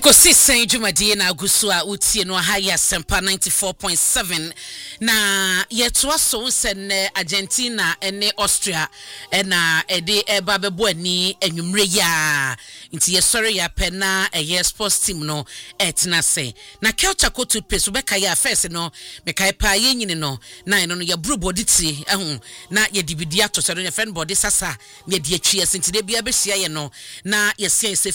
Ekosi sen dwumadie na agusu a utie no ha ya sempa 94.7 na yeto so sen Argentina ene Austria na ede eba bebo ani anwumre ya nti yesori ya pena eye sports team no etna se na Kelcha Kotu Paste beka ya first no meka pa ye nyine no na no ya bru body ti ehun na ye dibidi atosero ya friend body sasa ye die twie senti de bia be hia ye no na ye se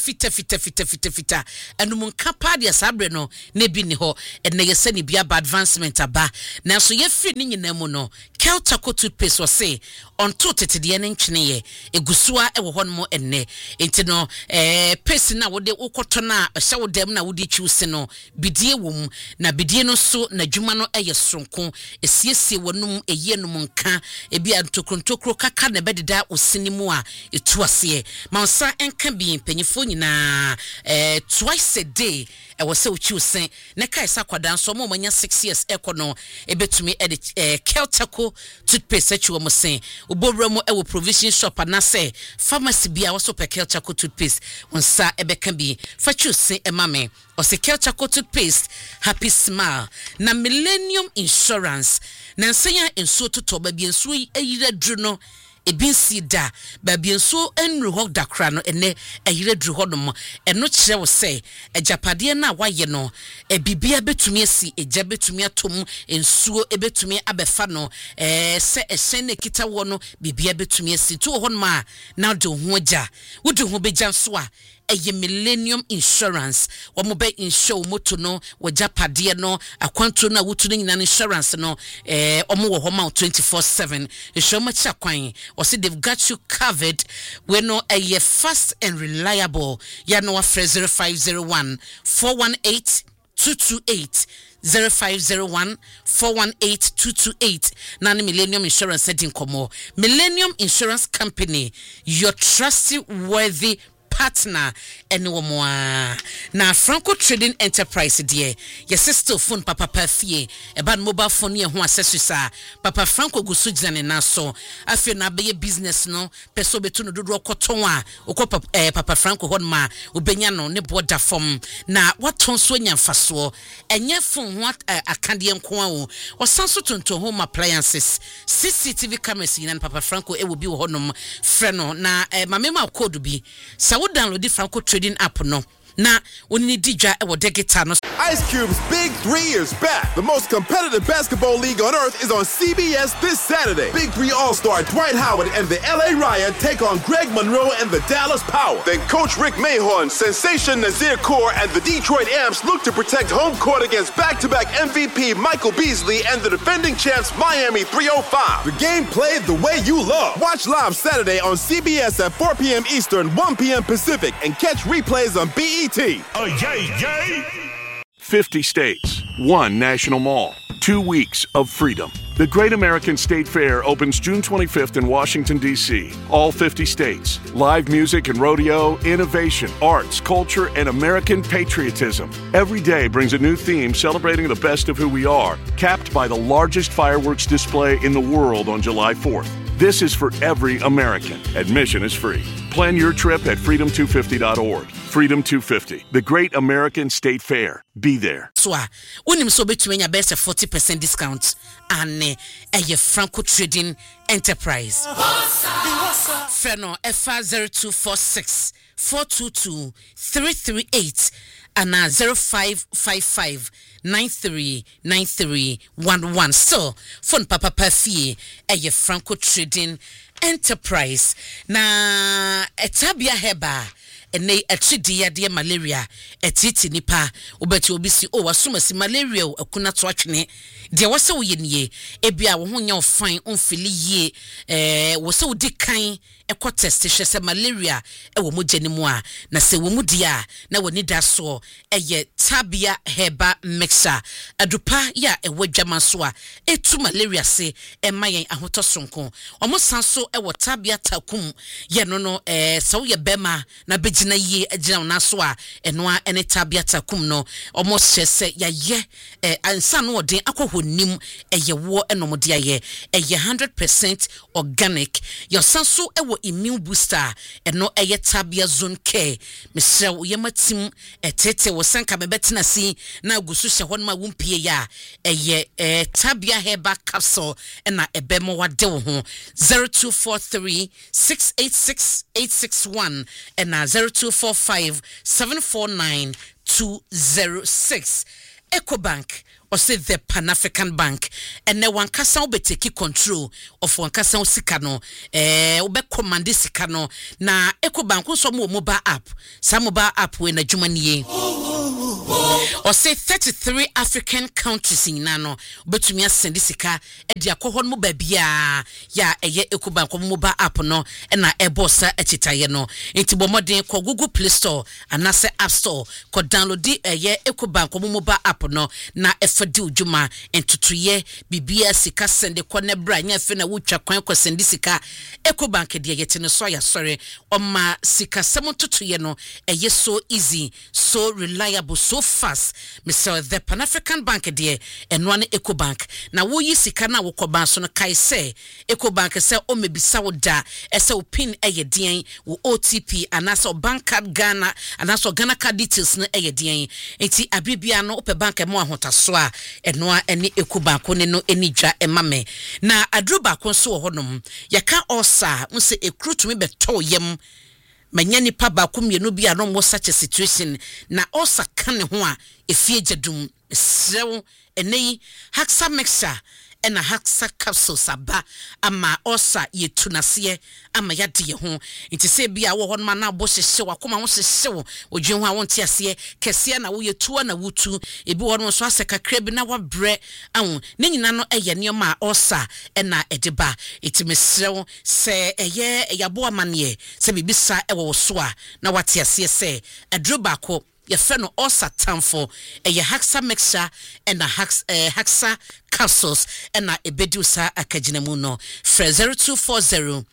fita enu mun kapa de sabre no na bi ni ho ene ye se ni bia ba advancement aba na so ye fi ni nyina mu no Kelcha Kotu Paste wo se onto tetede ne ntwene ye egusua e wo ho no enne enti no paste na wo de ukoto na hye wo dem na wo di twiuse no bidie wom na bidie no so na dwuma no eye sonko esiesie wonum eye num nka ebi antokrontokro kaka na bededa osinimu a etuase mansa enka bi mpanyifo nyina twice a day e wo se uchiuse ne kai sakwada so mo manya 6 years ekono ebetumi e Kelcha Kotu Paste achiwo mo sen ubowra mo e wo provision shop anase pharmacy bia wo so pe Kelcha Kotu Paste onsa ebeka bi fachiuse emame o se Kelcha Kotu Paste happy smile na Millennium Insurance na nsenya enso totoba bi enso eyira dru no ebinsi da babienso enru ho dakra no ene ehire dru ho no mo eno kire wo se ejapade na waye no ebibia betumi asi eja betumi atom ensuo ebetumi abefa no se ehyen ne kita wo no bibia betumi asi to ho no ma na de ho aja wodi ho beja so a eye Millennium Insurance wo be insure moto no wo japade no akwanto na wotu no nyina insurance no omo wo ho ma 24/7 insure ma cha kwan or say they've got you covered when no a fast and reliable ya no 0501 418 228 0501 418 228 Nani Millennium Insurance setting komo Millennium Insurance Company, your trustworthy partner anyone na Franco Trading Enterprise dear your sister phone papa perfie about mobile phone ye ho accessories papa Franco gusujane na so afi na be business no peso betu no dodo koton a okọ papa Franco hon ma obenya no ne border form na waton so nya mfaso enye phone ho akade enko a o osanso tonton home appliances CCTV cameras yin papa Franco e wo bi wo honom frɛ no na mamema code bi sa download the Franco Trading app no na oni didwa e wo digital no Ice Cube's Big 3 is back. The most competitive basketball league on earth is on CBS this Saturday. Big 3 All-Star Dwight Howard and the LA Riot take on Greg Monroe and the Dallas Power. Then Coach Rick Mahorn, Sensation Nazir Kaur, and the Detroit Amps look to protect home court against back-to-back MVP Michael Beasley and the defending champs Miami 305. The game played the way you love. Watch live Saturday on CBS at 4 p.m. Eastern, 1 p.m. Pacific, and catch replays on BET. Oh, yay! 50 states, 1 national mall, 2 weeks of freedom. The Great American State Fair opens June 25th in Washington, D.C. All 50 states. Live music and rodeo, innovation, arts, culture, and American patriotism. Every day brings a new theme celebrating the best of who we are, capped by the largest fireworks display in the world on July 4th. This is for every American. Admission is free. Plan your trip at freedom250.org. Freedom 250, the Great American State Fair. Be there. So, unim so between your best 40% discount and a Franco Trading Enterprise. Feno FR0246 422 338 and 0555 939311. So, phone Papa Perfie, a Franco Trading Enterprise. Na etabia heba. Ene achidia de malaria etiti nipa obeti obisi o wasomasi malaria akuna to atwene de wose wo yenie ebia wo ho nya ofan onfili yie wose wo dikan ekọ test hwese malaria wo mogani mu a na se wo mudia na woni da so eye tabia heba mixer adupa ya ewadwama so a etu malaria se emayen ahotosonko omo sanso ewo tabia takum ye no no so ye bema na beji tena ye agina na so a eno a ene tabiata kum no almost se ya ye ansa no odin akohonim eyewo enomode aye 100% organic your sanso ewo immune booster eno eye tabia zone care mesre wo yematim etete wo sanka bebetina si na agusu hye hon ma wumpie ya eye tabia herbal capsule ena ebemo wade wo ho 0243 686 861 ena 0245 749 206 EcoBank or say the Pan African Bank and ne one kasa obeteki control of one kasa sika no obe command sika no na EcoBank so mo mobile app some mobile app we na dwumanie or say 33 African countries in nano betumi asend sika e dia kohon mo ba bia ya eye EcoBank mobile app no na ebosa echitaye no enti bomoden ko Google Play Store anase App Store ko download eye EcoBank mobile app no na efadi ujuma entutuye bibia sika sende ko ne bra nya fe na wutwa kwan ko sendi sika EcoBank de yete no so ya sore oma sika semontutuye no eye so easy so reliable so fast Mr. the Pan African Bank de enwa ne EcoBank na wo yi sika na wo koban so no kai se EcoBank se o mebisa wo da ese o pin eye den wo OTP anasa o bank card Ghana anasa o Ghana card details no eye den enti abibia no ope bank mo ahotaso a eno ene EcoBank ne no enidwa emame na adruba konso wo honom yaka osa nse ekrutumi beto yem manya nipa ba komienu bia no mo such a situation na osa kan ho a efie jedum sew enei haksa mixture ena haksa capsules aba ama osa yetunase ama yade ho nti se bia wo hon ma na bo hyehye wakoma ho hyehye odwen ho a wonte ase kese na wo yetu na wutu ebi won so aseka krabi na wabre awu ne nyina no eye ne ma osa ena edeba itimesrew se eye yabo amane se bibisa ewo so a na wate ase se adruba ko ye feno osa tamfo eye haksa mixture and a haksa capsules and a ebedusa akaginamu no 0240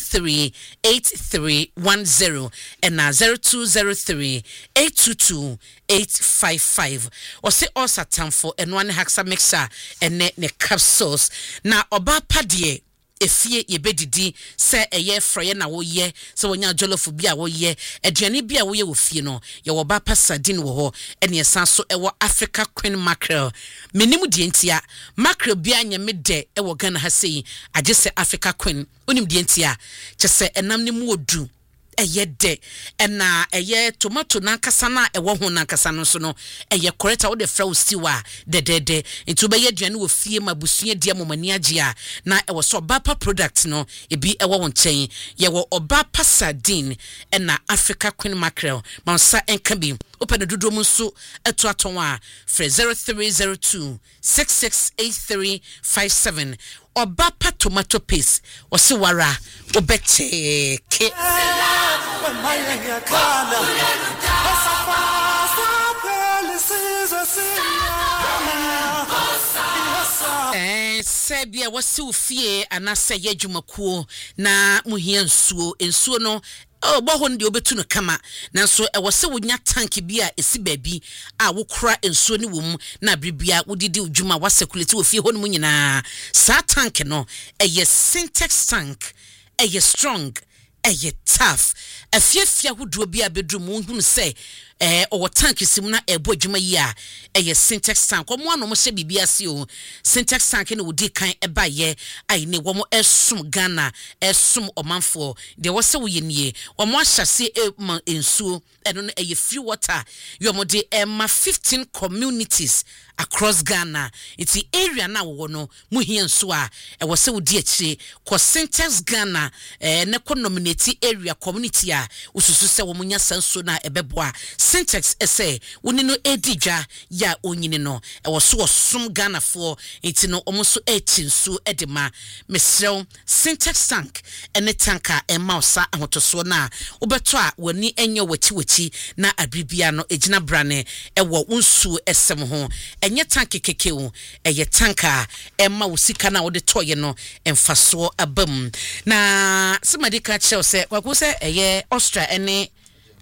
238310 and 0203 822 855 or say osa tamfo and one haksa mixture and ne capsules na oba padie efie yebedidi se eye frye na wo ye se wonya jollof bia wo ye aduane bia wo ye wo fie no ye wo ba pasadin wo ho ene esan so ewo Africa Queen mackerel menimu die ntia mackerel bia nya mede ewo Ghana ha sei age se Africa Queen onim die ntia che se enam ne mu odu eye de ena eye tomato nankasa na ewo ho nankasa no so no eye correct wo de fra wo stiwa de nti be ye duane wo fie mabusua dia momani agea na ewo so bapa product no ebi ewo won chen ye wo obapa sardine ena Africa Queen mackerel mansa enka bi open dodo mu so eto aton a 0302 668357 obapa tomato paste wose wara obete ke sebia wose ufie anase yedwumakuo na muhia nsuo no boho ndi obetu no kama nanso wose wonya tank bia esi baabi a wokura nsuo ni wom na bribia wodidi udwuma wasekuleti ofie ho no nyina sa tank no eye Syntex tank eye strong eye tough afiafia hodo bia bedrum hunu se o tank sim na ebo adwuma yi a eye Syntex tank omo ano mo hye bibia se o Syntex tank ne wodi kan eba ye ai ne wo mo esum Ghana esum omanfo de wo se wo ye nie wo mo ahyase ensuo eno no eye free water yo mo de ma 15 communities across Ghana iti area na wo no muhia nso a wo se wo di akire ko Syntex Ghana ne ko nominate area community a ususu se wo munya sanso na ebeboa Syntex ese woni no edidwa ya onyini no wo so som Ghana for iti no omoso etinsu edema mesrew Syntex tank ene tanka emausa ahotoso na obeto a woni enye wachi na abribia no ejina brane ewo unsu esem ho enye tank kekeo eye tanka emma wosika na wode toye no emfaso abam na semadika chel se kwako se eye Austria ene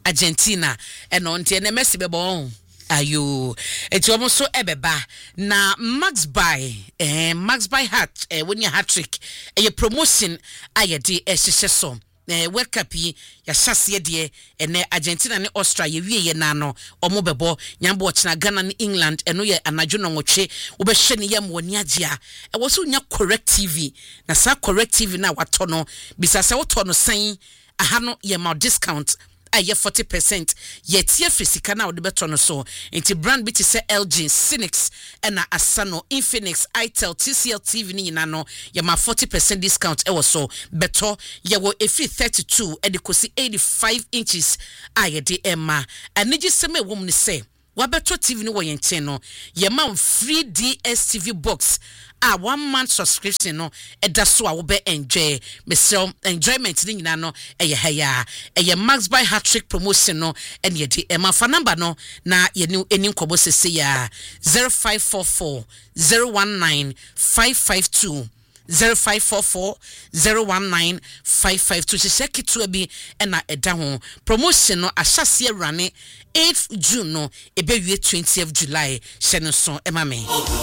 Argentina eno ntie ne Messi bebo ayo eti omo so ebeba na Max by hat when you hat trick a promotion ayede ehyehyɛ so World Cup yi ya hyase de ene Argentina ne Austria ye wie ye na no omo bebo nyambo ochina Ghana ne England eno ye anadwo no nwotwe wo be hwe ne yam woni agea e wo so nya correct TV na sa correct TV na wato no bisa se woto no san aha no ye ma discount aye 40% ye tie fisika na wo de beto no so enti brand bi ti se LG Cinix na Asano Infinix Itel TCL TV ni nyina no ye ma 40% discount e wo so beto ye wo efi 32 e de kosi 85 inches aye de emma anigi seme wo mu ne se wabeto TV ni wo yenten no ye ma free DSTV box 1 month subscription no eda so a wo be enjoy mesel enjoyment ni nyina no eye haya eye Max by hat-trick promotion no ene de ema fa number no na ye ni eni nkobo sese ya 0544 019 552 0544 019 552 seseki to bi ena eda ho promotion no ahyase awrane 8th June no ebewie 20th July hyene so ema me